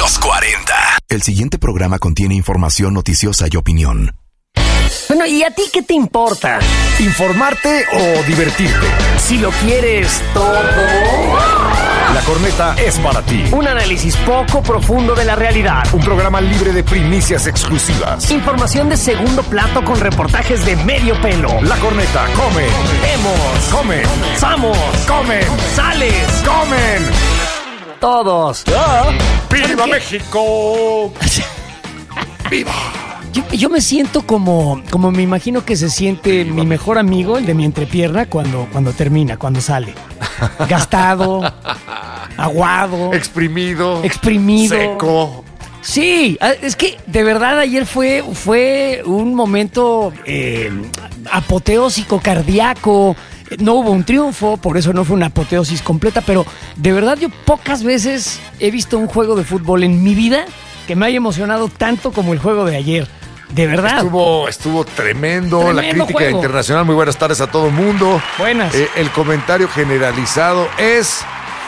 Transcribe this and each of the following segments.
Los 40. El siguiente programa contiene información noticiosa y opinión. Bueno, ¿y a ti qué te importa? ¿Informarte o divertirte? Si lo quieres todo. La Corneta es para ti. Un análisis poco profundo de la realidad. Un programa libre de primicias exclusivas. Información de segundo plato con reportajes de medio pelo. La Corneta come. Vemos. Come. Vamos. Comen. Sales. Comen. Todos. ¡Viva México! ¡Viva! Yo me siento como me imagino que se siente mi mejor amigo, el de mi entrepierna, cuando termina, cuando sale. Gastado, aguado, exprimido, seco. Sí, es que de verdad ayer fue un momento apoteósico, cardíaco. No hubo un triunfo, por eso no fue una apoteosis completa, pero de verdad yo pocas veces he visto un juego de fútbol en mi vida que me haya emocionado tanto como el juego de ayer. De verdad. Estuvo tremendo la crítica juego internacional. Muy buenas tardes a todo el mundo. Buenas. El comentario generalizado es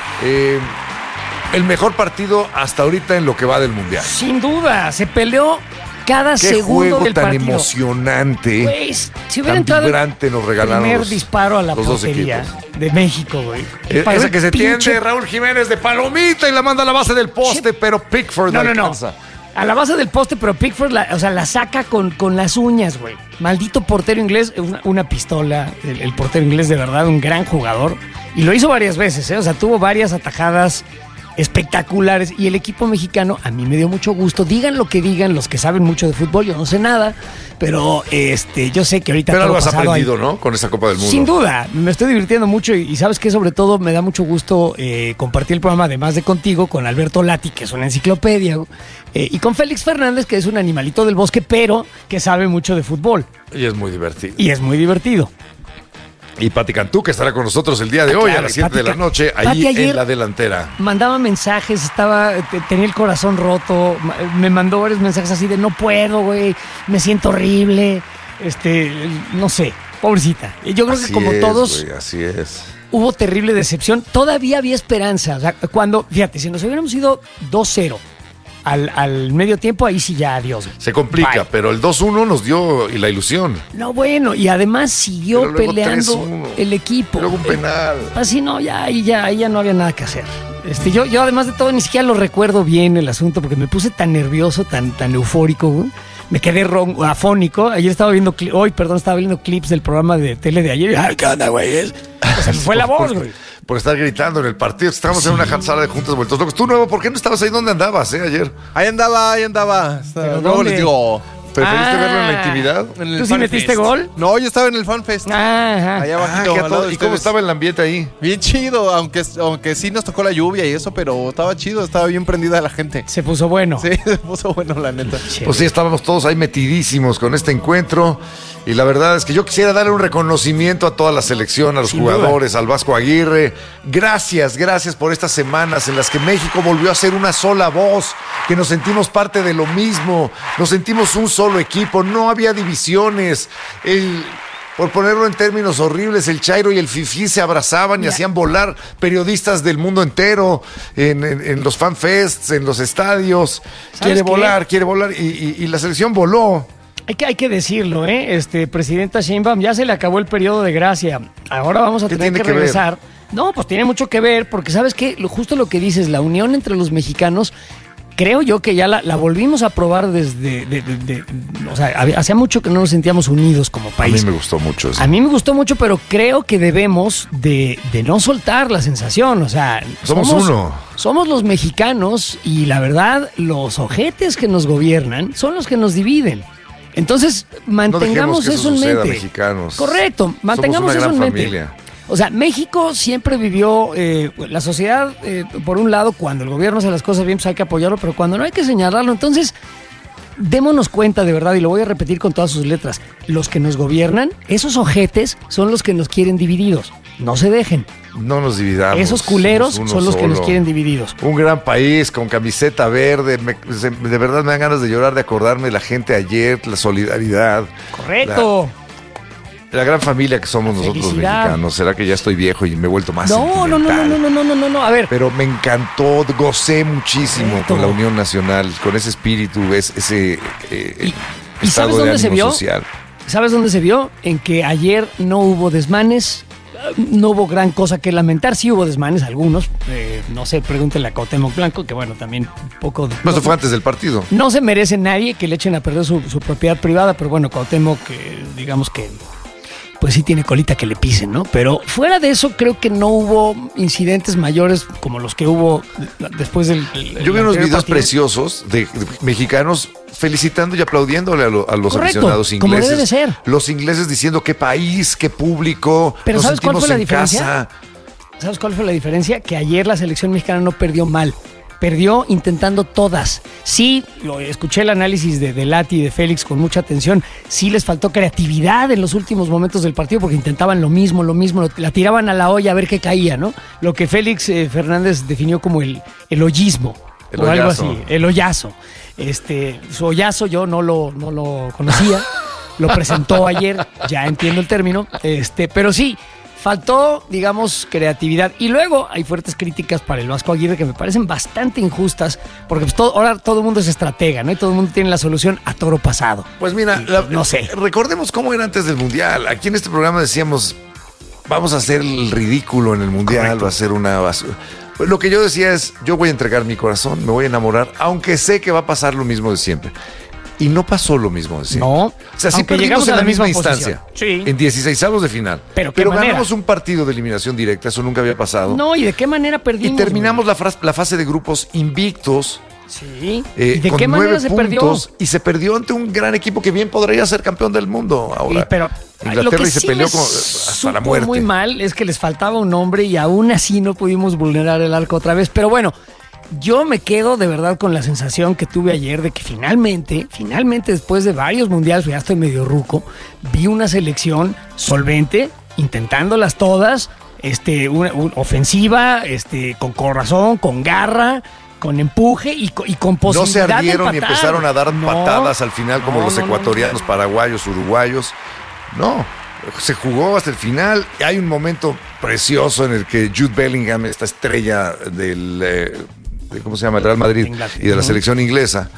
el mejor partido hasta ahorita en lo que va del Mundial. Sin duda, se peleó cada segundo del partido. Qué juego tan emocionante. Pues, si hubiera tan entrado vibrante nos regalaron el primer disparo a la portería de México, güey. Esa que se tiende Raúl Jiménez de palomita y la manda a la base del poste, pero Pickford no alcanza. A la base del poste, pero Pickford la saca con las uñas, güey. Maldito portero inglés, una pistola. El portero inglés, de verdad, un gran jugador. Y lo hizo varias veces, ¿eh? O sea, tuvo varias atajadas espectaculares. Y el equipo mexicano, a mí me dio mucho gusto. Digan lo que digan los que saben mucho de fútbol, yo no sé nada. Pero yo sé que ahorita... Pero algo has aprendido, ¿no? Con esta Copa del Mundo. Sin duda, me estoy divirtiendo mucho y sabes que sobre todo me da mucho gusto compartir el programa, además de contigo, con Alberto Lati, que es una enciclopedia, y con Félix Fernández, que es un animalito del bosque, pero que sabe mucho de fútbol. Y es muy divertido. Y Pati Cantú, que estará con nosotros el día de hoy a las 7 de la noche, ahí en la delantera. Mandaba mensajes, tenía el corazón roto, me mandó varios mensajes así de no puedo, güey, me siento horrible, no sé, pobrecita. Yo creo que como todos, güey, así es. Hubo terrible decepción, todavía había esperanza. O sea, fíjate, si nos hubiéramos ido 2-0 al medio tiempo, ahí sí ya adiós. Se complica, bye. Pero el 2-1 nos dio la ilusión. No, bueno, y además siguió peleando 3-1, el equipo. Luego un penal. Así no, ahí ya no había nada que hacer. Yo además de todo ni siquiera lo recuerdo bien el asunto porque me puse tan nervioso, tan eufórico, güey. Me quedé afónico. Ayer estaba viendo clips del programa de tele de ayer. Ay, ¿qué onda, güey? Se me fue la voz, güey. Por estar gritando en el partido. Estábamos en una sala de juntas vueltos locos. Tú, Nuevo, ¿por qué no estabas ahí? ¿Dónde andabas, ayer? Ahí andaba. Luego les digo... ¿Preferiste verlo en la intimidad? ¿Tú sí metiste gol? No, yo estaba en el FanFest. Ajá. Allá abajito. ¿Y cómo estaba el ambiente ahí? Bien chido, aunque sí nos tocó la lluvia y eso, pero estaba chido, estaba bien prendida la gente. Se puso bueno. Sí, se puso bueno, la neta. Pues sí, estábamos todos ahí metidísimos con este encuentro. Y la verdad es que yo quisiera darle un reconocimiento a toda la selección, a los jugadores, al Vasco Aguirre. Gracias por estas semanas en las que México volvió a ser una sola voz, que nos sentimos parte de lo mismo, nos sentimos un solo equipo, no había divisiones. Por ponerlo en términos horribles, el Chairo y el Fifí se abrazaban y hacían volar periodistas del mundo entero en los fanfests, en los estadios. Quiere volar y la selección voló. Hay que decirlo, Presidenta Sheinbaum, ya se le acabó el periodo de gracia. Ahora vamos a tener que regresar. No, pues tiene mucho que ver, porque ¿sabes qué? Justo lo que dices, la unión entre los mexicanos, creo yo que ya la volvimos a probar o sea, hacía mucho que no nos sentíamos unidos como país. A mí me gustó mucho eso. A mí me gustó mucho, pero creo que debemos de no soltar la sensación, o sea... Somos uno. Somos los mexicanos y la verdad, los ojetes que nos gobiernan son los que nos dividen. Entonces, mantengamos no eso en suceda, mente. Mexicanos. Correcto, mantengamos eso en mente. Familia. O sea, México siempre vivió, la sociedad, por un lado, cuando el gobierno hace las cosas bien, pues hay que apoyarlo, pero cuando no hay que señalarlo. Entonces, démonos cuenta de verdad, y lo voy a repetir con todas sus letras, los que nos gobiernan, esos ojetes son los que nos quieren divididos. No se dejen. No nos dividamos. Esos culeros son los que nos quieren divididos. Un gran país con camiseta verde. De verdad me dan ganas de llorar, de acordarme de la gente ayer, la solidaridad. Correcto. La gran familia que somos nosotros los Felicidad. mexicanos. ¿Será que ya estoy viejo y me he vuelto más No, sentimental? no. A ver, Pero me encantó, gocé muchísimo Correcto. con la Unión Nacional, con ese espíritu, ese ¿y estado sabes de dónde se ánimo vio? social. ¿Sabes dónde se vio? En que ayer no hubo desmanes, no hubo gran cosa que lamentar. Sí hubo desmanes, algunos. No sé, pregúntenle a Cuauhtémoc Blanco, que bueno, también un poco... No, esto fue antes del partido. No se merece nadie que le echen a perder su propiedad privada, pero bueno, Cuauhtémoc, digamos que pues sí tiene colita que le pisen, ¿no? Pero fuera de eso, creo que no hubo incidentes mayores como los que hubo después del... Yo vi unos videos partido. preciosos de mexicanos felicitando y aplaudiéndole a los Correcto, aficionados como ingleses. debe de ser. Los ingleses diciendo qué país, qué público. Pero nos ¿sabes cuál sentimos fue la en diferencia? casa. ¿Sabes cuál fue la diferencia? Que ayer la selección mexicana no perdió mal. Perdió intentando todas. Sí, escuché el análisis de Lati y de Félix con mucha atención. Sí les faltó creatividad en los últimos momentos del partido porque intentaban lo mismo, la tiraban a la olla a ver qué caía, ¿no? Lo que Félix Fernández definió como el hoyismo. El o algo hoyazo. así, el hoyazo. Su hoyazo yo no lo conocía. Lo presentó ayer, ya entiendo el término. Pero sí, faltó, digamos, creatividad. Y luego hay fuertes críticas para el Vasco Aguirre que me parecen bastante injustas, porque pues ahora todo el mundo es estratega, ¿no? Y todo el mundo tiene la solución a toro pasado. Pues mira, no sé. Recordemos cómo era antes del Mundial. Aquí en este programa decíamos, vamos a hacer el ridículo en el Mundial, Correcto. va a ser una basura. Lo que yo decía es, yo voy a entregar mi corazón, me voy a enamorar, aunque sé que va a pasar lo mismo de siempre. Y no pasó lo mismo de siempre. No, O sea, sí aunque perdimos llegamos en a la la misma misma instancia. posición. Sí. En 16avos de final. Pero ¿qué manera? ganamos un partido de eliminación directa, eso nunca había pasado. No, ¿y de qué manera y perdimos? terminamos la fase de grupos invictos. Sí. ¿Y de con qué 9 manera se perdió? puntos, y se perdió ante un gran equipo que bien podría ser campeón del mundo ahora. Pero lo Inglaterra que y se sí peleó me hasta la supo muerte. muy mal es que les faltaba un hombre y aún así no pudimos vulnerar el arco otra vez. Pero bueno, yo me quedo de verdad con la sensación que tuve ayer de que finalmente después de varios mundiales, ya estoy medio ruco, vi una selección solvente, intentándolas todas, una ofensiva, con corazón, con garra, con empuje y con No posibilidad se ardieron de y empatar. empezaron a dar No, patadas al final como no, los no, ecuatorianos, paraguayos, uruguayos. No, se jugó hasta el final. Hay un momento precioso en el que Jude Bellingham, esta estrella del ¿cómo se llama? El Real Madrid y de la selección inglesa,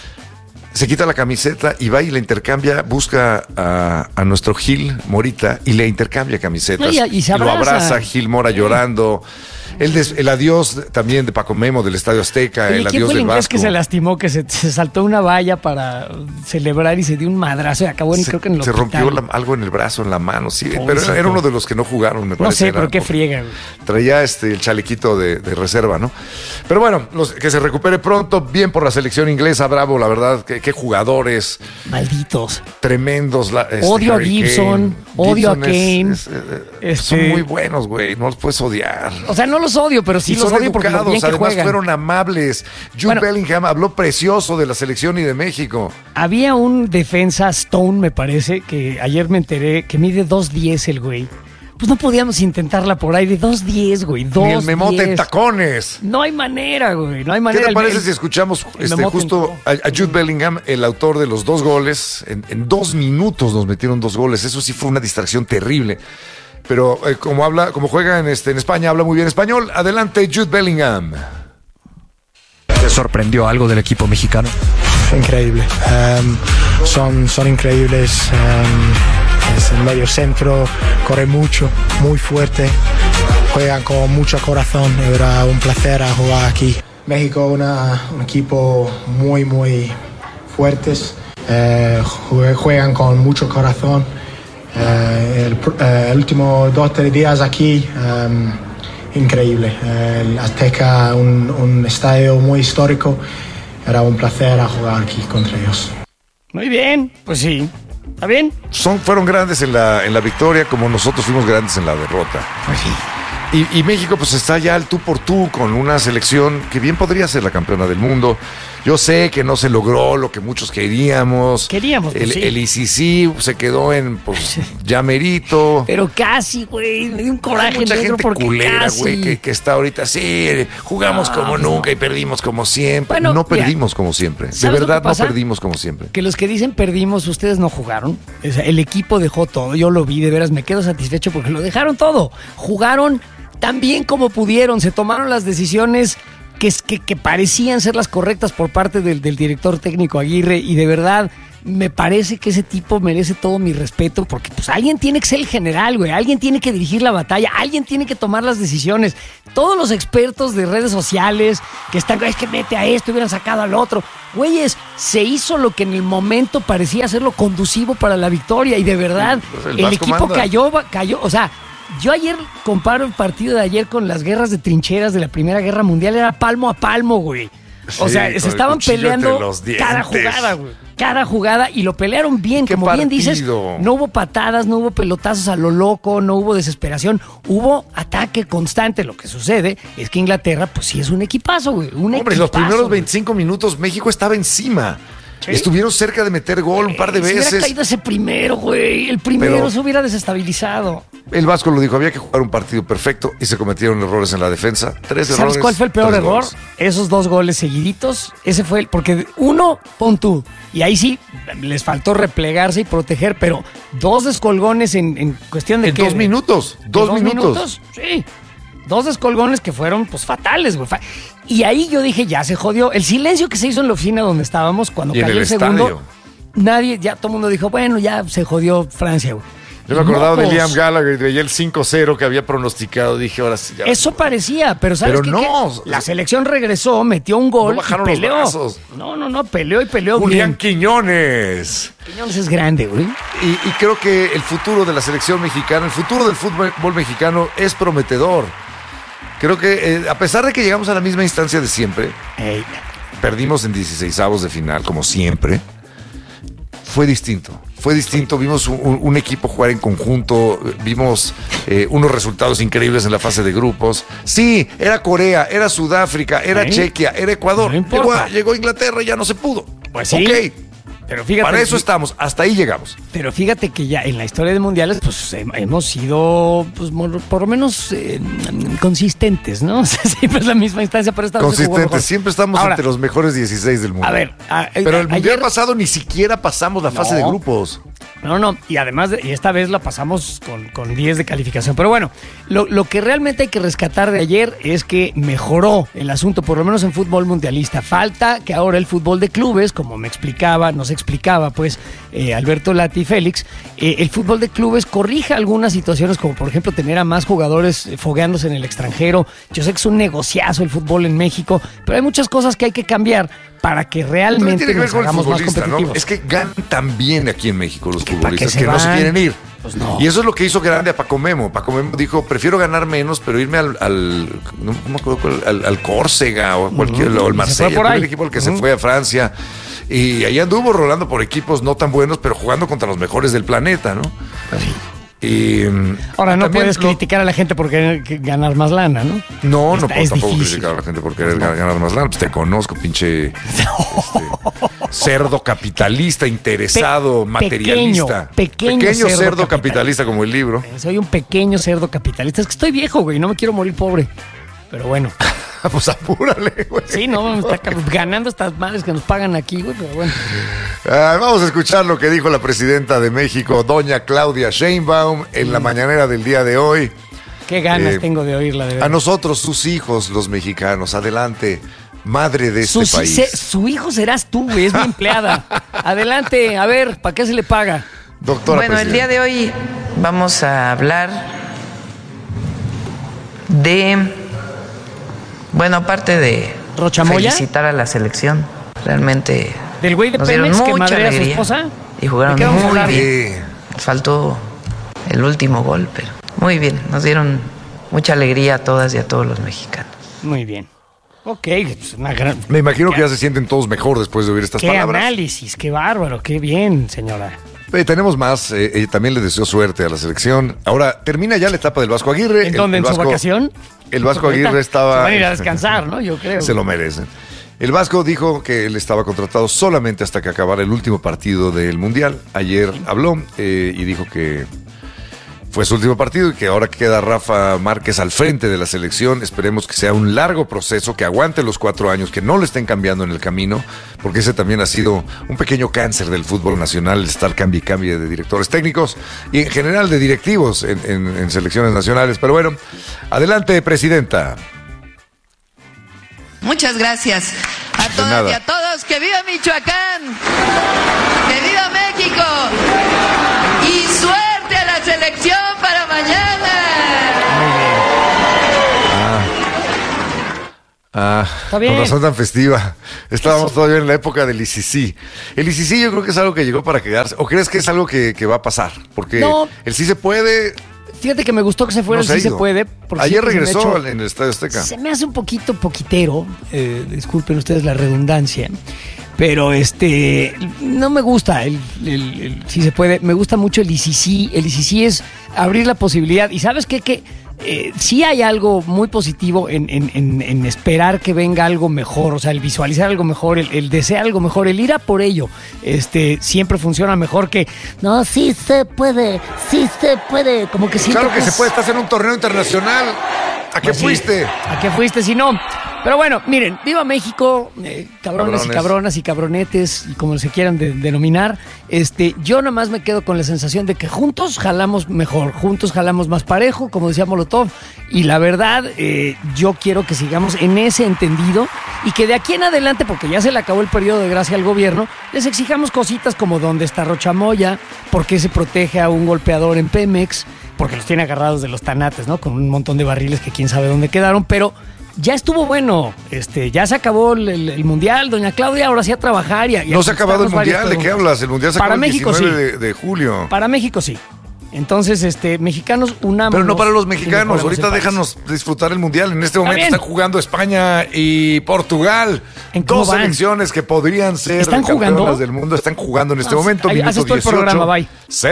se quita la camiseta y va y le intercambia, busca a nuestro Gil Morita y le intercambia camisetas. No, y se lo abraza. abraza Gil Mora llorando. El adiós también de Paco Memo del Estadio Azteca, Oye, el ¿quién adiós fue el del inglés Vasco. que se lastimó, que se saltó una valla para celebrar y se dio un madrazo y acabó creo que en el se hospital? rompió algo en el brazo, en la mano, sí. Pero Pobrecito. era uno de los que no jugaron, me No parece. sé, era pero qué por- friega, güey. Traía el chalequito de reserva, ¿no? Pero bueno, que se recupere pronto. Bien por la selección inglesa, bravo, la verdad. Qué jugadores Malditos. tremendos. Odio a Harry Gibson, Kane. odio a Gibson Kane. Son muy buenos, güey. No los puedes odiar. O sea, no los odio, pero sí Y los son odio porque lo bien educados, que además juegan. fueron amables. Jude Bueno. Bellingham habló precioso de la selección y de México. Había un defensa, Stone, me parece, que ayer me enteré que mide 2.10 el güey. Pues no podíamos intentarla por ahí de 2.10, güey. 2.10. Ni el memote en tacones. No hay manera, güey. No hay ¿Qué manera. te parece El- si escuchamos el Memote justo a Jude Bellingham, el autor de los 2 goles? En 2 minutos nos metieron 2 goles. Eso sí fue una distracción terrible. Pero como juega en España, habla muy bien español. Adelante, Jude Bellingham. ¿Te sorprendió algo del equipo mexicano? Increíble. Son increíbles. Es el medio centro, corre mucho, muy fuerte, juegan con mucho corazón. Era un placer a jugar aquí. México un equipo muy fuertes, juegan con mucho corazón. El último 2-3 días aquí, increíble. El Azteca, un estadio muy histórico. Era un placer a jugar aquí contra ellos. Muy bien, pues sí. ¿Está bien? Fueron grandes en la victoria, como nosotros fuimos grandes en la derrota. Pues sí. Y México pues está ya al tú por tú con una selección que bien podría ser la campeona del mundo. Yo sé que no se logró lo que muchos queríamos. Pues El ICC se quedó en, pues, ya merito. Pero casi, güey, me dio un coraje. Hay mucha gente porque culera, casi. güey, que está ahorita, sí, jugamos como nunca y perdimos como siempre. Bueno, no perdimos como siempre. De ¿sabes lo verdad, que pasa? no perdimos como siempre. Que los que dicen perdimos, ustedes no jugaron. O sea, el equipo dejó todo. Yo lo vi, de veras, me quedo satisfecho porque lo dejaron todo. Jugaron tan bien como pudieron. Se tomaron las decisiones que parecían ser las correctas por parte del director técnico Aguirre. Y de verdad, me parece que ese tipo merece todo mi respeto porque pues alguien tiene que ser el general, güey. Alguien tiene que dirigir la batalla. Alguien tiene que tomar las decisiones. Todos los expertos de redes sociales que están, es que mete a esto, hubieran sacado al otro. Güeyes, se hizo lo que en el momento parecía ser lo conducivo para la victoria. Y de verdad, Pues el Vasco equipo manda. cayó. O sea, yo ayer comparo el partido de ayer con las guerras de trincheras de la Primera Guerra Mundial. Era palmo a palmo, güey. O Sí, sea, con se el estaban cuchillo peleando entre los dientes. cada jugada, güey. Cada jugada y lo pelearon bien. ¿Qué Como bien dices, partido? no hubo patadas, no hubo pelotazos a lo loco, no hubo desesperación. Hubo ataque constante. Lo que sucede es que Inglaterra, pues sí es un equipazo, güey. Hombre, los primeros 25 minutos México estaba encima. ¿Sí? Estuvieron cerca de meter gol un par de Si hubiera veces. caído ese primero, güey. El primero Pero- se hubiera desestabilizado. El Vasco lo dijo, había que jugar un partido perfecto y se cometieron errores en la defensa. 3 errores. ¿Sabes cuál fue el peor 3 error? goles. Esos 2 goles seguiditos. Ese fue porque uno, pon tú. Y ahí sí les faltó replegarse y proteger, pero 2 descolgones en cuestión de En ¿qué? 2 minutos. ¿De 2 minutos. Sí. 2 descolgones que fueron pues fatales, güey. Y ahí yo dije, ya se jodió. El silencio que se hizo en la oficina donde estábamos cuando Y en cayó el el segundo. estadio. Nadie, ya todo el mundo dijo, bueno, ya se jodió Francia, güey. Yo me acordaba de Mocos. Liam Gallagher, veía el 5-0 que había pronosticado. Dije, ahora sí. Ya. Eso parecía, pero ¿sabes Pero qué? no. La selección regresó, metió un gol No bajaron y los peleó. brazos. No, peleó y peleó Julián bien. Quiñones. Quiñones es grande, güey. Y creo que el futuro de la selección mexicana, el futuro del fútbol mexicano es prometedor. Creo que a pesar de que llegamos a la misma instancia de siempre, Ey, perdimos en 16avos de final, como siempre. Fue distinto. Fue distinto. Vimos un equipo jugar en conjunto. Vimos unos resultados increíbles en la fase de grupos. Sí, era Corea, era Sudáfrica, era Sí. Chequia, era Ecuador. No importa. Llegó Inglaterra y ya no se pudo. Pues sí. Ok. pero fíjate. Para eso estamos. Hasta ahí llegamos. Pero fíjate que ya en la historia de mundiales, pues hemos sido, pues, por lo menos consistentes, ¿no? O sea, siempre es la misma instancia, pero esta vez se jugó mejor. Consistentes. Siempre estamos Ahora, entre los mejores 16 del mundo. A ver, Pero el mundial ayer- pasado ni siquiera pasamos la fase No. de grupos. No, y además, y esta vez la pasamos con 10 de calificación. Pero bueno, lo que realmente hay que rescatar de ayer es que mejoró el asunto, por lo menos en fútbol mundialista. Falta que ahora el fútbol de clubes, como nos explicaba pues Alberto Lati Félix, el fútbol de clubes corrija algunas situaciones, como por ejemplo tener a más jugadores fogueándose en el extranjero. Yo sé que es un negociazo el fútbol en México, pero hay muchas cosas que hay que cambiar para que También realmente tiene que ver nos con el hagamos más futbolista, ¿no? competitivos. Es que ganan tan bien aquí en México los ¿para qué futbolistas se que no se van? quieren ir. Pues no. Y eso es lo que hizo grande a Paco Memo. Paco Memo dijo, prefiero ganar menos, pero irme no me acuerdo al Córcega o a cualquier, o al Y se fue Marsella, por ahí. el equipo al que se fue a Francia. Y ahí anduvo rolando por equipos no tan buenos, pero jugando contra los mejores del planeta, ¿no? Y Ahora no también puedes criticar a la gente por querer ganar más lana, ¿no? No, no Está- puedo es tampoco difícil. criticar a la gente por querer ganar más lana. Pues te conozco, pinche cerdo capitalista, interesado, materialista. pequeño cerdo cerdo capitalista como el libro. Soy un pequeño cerdo capitalista. Es que estoy viejo, güey, no me quiero morir pobre. Pero bueno, Pues apúrale, güey. sí, no, me está ganando estas madres que nos pagan aquí, güey, pero bueno. Vamos a escuchar lo que dijo la presidenta de México, doña Claudia Sheinbaum, en la mañanera del día de hoy. Qué ganas tengo de oírla, de A verdad. nosotros, sus hijos, los mexicanos, adelante, madre de este país. Su hijo serás tú, güey, es mi empleada. Adelante, a ver, ¿para qué se le paga? Doctora Bueno, el día de hoy vamos a hablar de, bueno, aparte de ¿Rochamoya? felicitar a la selección, realmente ¿Del güey de nos dieron Pemex que mucha madrea a su alegría esposa? y jugaron ¿De qué vamos a muy hablar? bien. Faltó el último gol, pero muy bien, nos dieron mucha alegría a todas y a todos los mexicanos. Muy bien. Ok, pues una gran... Me imagino que ya se sienten todos mejor después de oír estas Qué palabras. análisis, qué bárbaro, qué bien, señora. Tenemos más. También le deseo suerte a la selección. Ahora, termina ya la etapa del Vasco Aguirre. ¿En dónde? ¿En su vacación? El Vasco Aguirre estaba... Se van a ir a descansar, ¿no? Yo creo. Se lo merecen. El Vasco dijo que él estaba contratado solamente hasta que acabara el último partido del Mundial. Ayer habló y dijo que fue su último partido y que ahora queda Rafa Márquez al frente de la selección. Esperemos que sea un largo proceso, que aguante los 4 años, que no le estén cambiando en el camino, porque ese también ha sido un pequeño cáncer del fútbol nacional, el estar cambie y cambie de directores técnicos y en general de directivos en selecciones nacionales. Pero bueno, adelante, presidenta. Muchas gracias a todas y a todos. ¡Que viva Michoacán! ¡Que viva México! ¡Y suerte a la selección para mañana! Está bien. Con razón tan festiva. Estábamos todavía en la época del ICC. El ICC yo creo que es algo que llegó para quedarse. ¿O crees que es algo que va a pasar? Porque no. El sí se puede... Fíjate que me gustó que se fuera, no el sí se ido. puede. Ayer regresó en el Estadio Azteca. Se me hace un poquito poquitero, disculpen ustedes la redundancia, pero no me gusta el sí se puede. Me gusta mucho el ICC. El ICC es abrir la posibilidad. Y ¿sabes qué? Que sí hay algo muy positivo en esperar que venga algo mejor, o sea, el visualizar algo mejor, el desear algo mejor, el ir a por ello, siempre funciona mejor que, no, sí se puede, como que siento claro que se puede, estás en un torneo internacional. ¿A qué fuiste? ¿A qué fuiste si no? Pero bueno, miren, viva México, cabrones y cabronas y cabronetes, y como se quieran denominar. Yo nada más me quedo con la sensación de que juntos jalamos mejor, juntos jalamos más parejo, como decía Molotov. Y la verdad, yo quiero que sigamos en ese entendido y que de aquí en adelante, porque ya se le acabó el periodo de gracia al gobierno, les exijamos cositas como dónde está Rochamoya, por qué se protege a un golpeador en Pemex, porque los tiene agarrados de los tanates, ¿no? Con un montón de barriles que quién sabe dónde quedaron, pero ya estuvo bueno, ya se acabó el Mundial, doña Claudia, ahora sí a trabajar. No se ha acabado el Mundial, ¿de qué hablas? El Mundial se acabó el 19 de julio. Para México sí. Entonces, mexicanos unamos. Pero no para los mexicanos, ahorita déjanos disfrutar el Mundial. En este momento están jugando España y Portugal. Dos selecciones que podrían ser campeonas del mundo. Están jugando en este momento. Haces todo el programa, bye.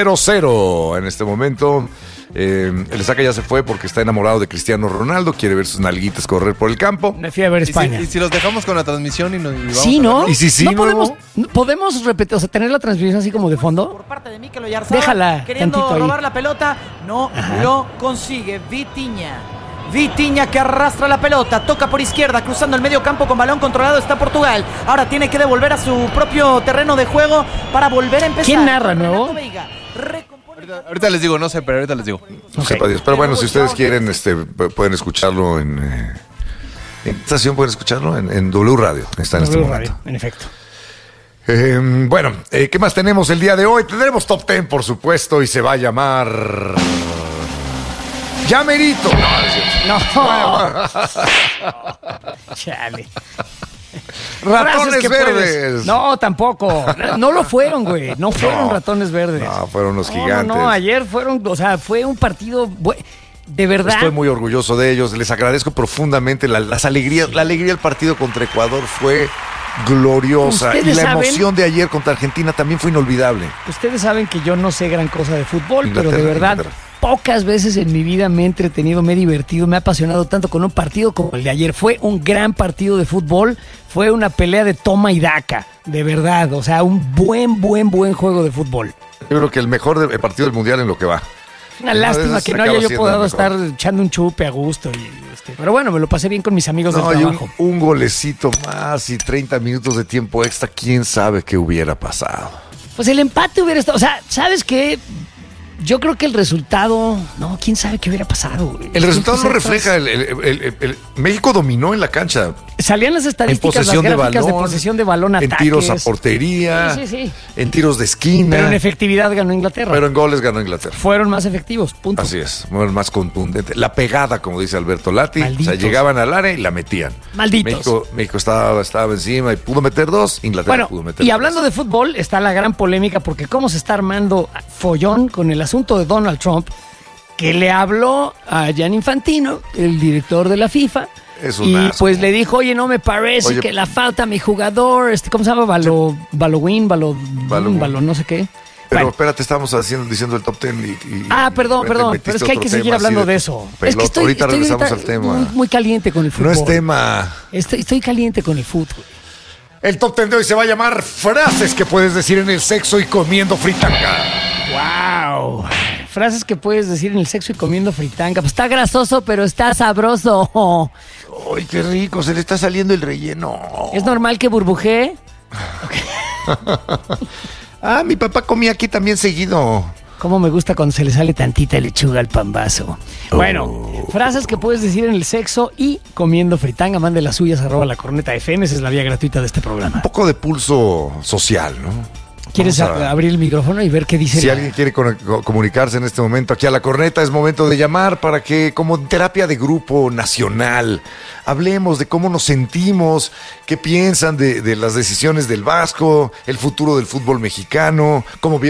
0-0 en este momento. El Saca ya se fue porque está enamorado de Cristiano Ronaldo, quiere ver sus nalguitas correr por el campo. Me fui a ver España. ¿Y si los dejamos con la transmisión y vamos sí, ¿no? ¿Y si no podemos repetir, o sea, tener la transmisión así como de fondo? Por parte de Mikel Oyarzabal, déjala queriendo robar la pelota, no lo consigue. Vitinha que arrastra la pelota, toca por izquierda, cruzando el medio campo con balón controlado está Portugal. Ahora tiene que devolver a su propio terreno de juego para volver a empezar. ¿Quién narra, nuevo? Ahorita les digo, no sé, pero ahorita les digo. No sepa Dios. Pero bueno, si ustedes quieren, pueden escucharlo en estación, pueden escucharlo en W Radio. Está en este momento. En efecto. Bueno, ¿qué más tenemos el día de hoy? Tendremos Top 10, por supuesto, y se va a llamar... ¡Ya merito! No. Chale. Ratones verdes. No, tampoco. No lo fueron, güey. No fueron ratones verdes. No, fueron los gigantes. No, ayer fueron, o sea, fue un partido de verdad. Estoy muy orgulloso de ellos. Les agradezco profundamente las alegrías. La alegría del partido contra Ecuador fue gloriosa. Y la emoción de ayer contra Argentina también fue inolvidable. Ustedes saben que yo no sé gran cosa de fútbol, pero de verdad, pocas veces en mi vida me he entretenido, me he divertido, me ha apasionado tanto con un partido como el de ayer. Fue un gran partido de fútbol, fue una pelea de toma y daca, de verdad. O sea, un buen juego de fútbol. Yo creo que el mejor partido del Mundial en lo que va. Una lástima que no haya yo podido estar echando un chupe a gusto. Pero bueno, me lo pasé bien con mis amigos del trabajo. Un golecito más y 30 minutos de tiempo extra, quién sabe qué hubiera pasado. Pues el empate hubiera estado, o sea, ¿sabes qué? Yo creo que el resultado, no, quién sabe qué hubiera pasado. El resultado no refleja, México dominó en la cancha. Salían las estadísticas, las gráficas de posesión de balón, ataques. En tiros a portería, sí. En tiros de esquina. Pero en efectividad ganó Inglaterra. Pero en goles ganó Inglaterra. Fueron más efectivos, punto. Así es, fueron más contundentes. La pegada, como dice Alberto Lati. Malditos. O sea, llegaban al área y la metían. Malditos. México estaba encima y pudo meter 2, Inglaterra pudo meter 3. Y hablando de fútbol, está la gran polémica porque cómo se está armando follón con el asunto de Donald Trump, que le habló a Gianni Infantino, el director de la FIFA, y asco. Pues le dijo, oye, no me parece que la falta a mi jugador, ¿cómo se llama? Balo no sé qué. Pero Bueno. espérate, estábamos diciendo el top 10 Perdón, pero es que hay que seguir hablando de eso. Es que ahorita regresamos al tema. Muy caliente con el fútbol. No es tema. Estoy caliente con el fútbol. El top 10 de hoy se va a llamar frases que puedes decir en el sexo y comiendo fritanga. ¡Wow! Frases que puedes decir en el sexo y comiendo fritanga. Pues está grasoso, pero está sabroso. ¡Ay, qué rico! Se le está saliendo el relleno. ¿Es normal que burbujee? Mi papá comía aquí también seguido. Cómo me gusta cuando se le sale tantita lechuga al pambazo. Bueno, frases que puedes decir en el sexo y comiendo fritanga. Mande las suyas, @lacorneta.fm. Esa es la vía gratuita de este programa. Un poco de pulso social, ¿no? ¿Quieres abrir el micrófono y ver qué dice? Si alguien quiere comunicarse en este momento aquí a La Corneta, es momento de llamar para que, como terapia de grupo nacional, hablemos de cómo nos sentimos, qué piensan de las decisiones del Vasco, el futuro del fútbol mexicano, cómo